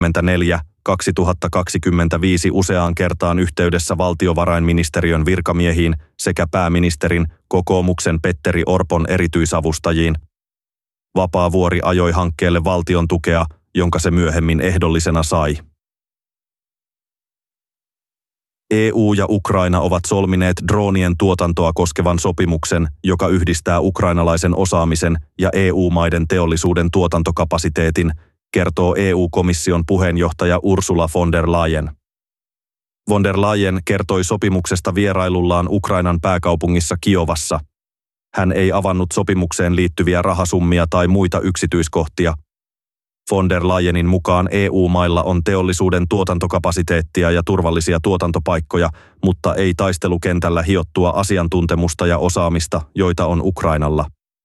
2025 useaan kertaan yhteydessä valtiovarainministeriön virkamiehiin sekä pääministerin, kokoomuksen Petteri Orpon erityisavustajiin. Vapaavuori ajoi hankkeelle valtion tukea, jonka se myöhemmin ehdollisena sai. EU ja Ukraina ovat solmineet droonien tuotantoa koskevan sopimuksen, joka yhdistää ukrainalaisen osaamisen ja EU-maiden teollisuuden tuotantokapasiteetin, kertoo EU-komission puheenjohtaja Ursula von der Leyen. Von der Leyen kertoi sopimuksesta vierailullaan Ukrainan pääkaupungissa Kiovassa. Hän ei avannut sopimukseen liittyviä rahasummia tai muita yksityiskohtia. Von der Leyenin mukaan EU-mailla on teollisuuden tuotantokapasiteettia ja turvallisia tuotantopaikkoja, mutta ei taistelukentällä hiottua asiantuntemusta ja osaamista, joita on Ukrainalla.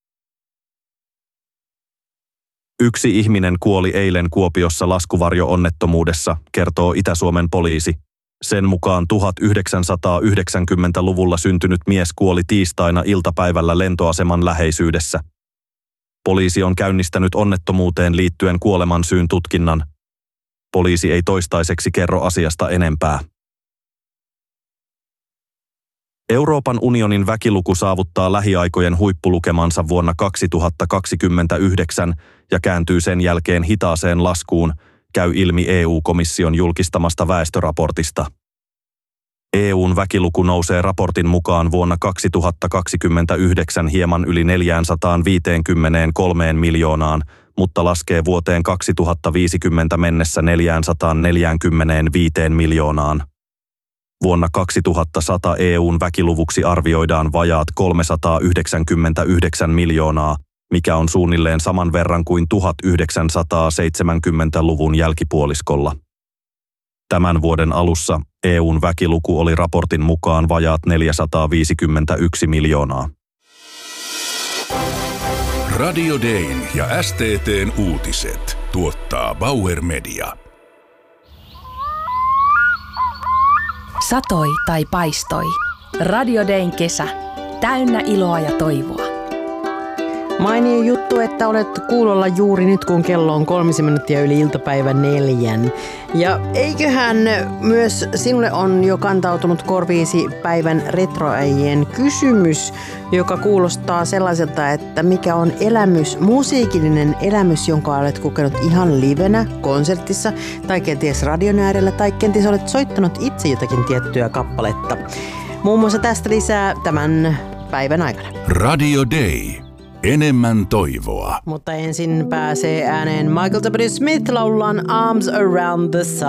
Yksi ihminen kuoli eilen Kuopiossa laskuvarjo-onnettomuudessa, kertoo Itä-Suomen poliisi. Sen mukaan 1990-luvulla syntynyt mies kuoli tiistaina iltapäivällä lentoaseman läheisyydessä. Poliisi on käynnistänyt onnettomuuteen liittyen kuolemansyyn tutkinnan. Poliisi ei toistaiseksi kerro asiasta enempää. Euroopan unionin väkiluku saavuttaa lähiaikojen huippulukemansa vuonna 2029 ja kääntyy sen jälkeen hitaaseen laskuun, käy ilmi EU-komission julkistamasta väestöraportista. EU:n väkiluku nousee raportin mukaan vuonna 2029 hieman yli 453 miljoonaan, mutta laskee vuoteen 2050 mennessä 445 miljoonaan. Vuonna 2100 EU:n väkiluvuksi arvioidaan vajaat 399 miljoonaa, mikä on suunnilleen saman verran kuin 1970-luvun jälkipuoliskolla. Tämän vuoden alussa EU:n väkiluku oli raportin mukaan vajaat 451 miljoonaa. Radio Dayn ja STT:n uutiset tuottaa Bauer Media. Satoi tai paistoi. Radio Dayn kesä. Täynnä iloa ja toivoa. Mainio juttu, että olet kuulolla juuri nyt, kun kello on 3 minuuttia yli iltapäivän 4. Ja eiköhän myös sinulle on jo kantautunut korviisi päivän retroäijien kysymys, joka kuulostaa sellaiselta, että mikä on elämys, musiikillinen elämys, jonka olet kokenut ihan livenä, konsertissa tai kenties radion äärellä tai kenties olet soittanut itse jotakin tiettyä kappaletta. Muun muassa tästä lisää tämän päivän aikana. Radio Day. Enemmän toivoa. Mutta ensin pääsee ääneen Michael W. Smith laulullaan Arms Around the Sun.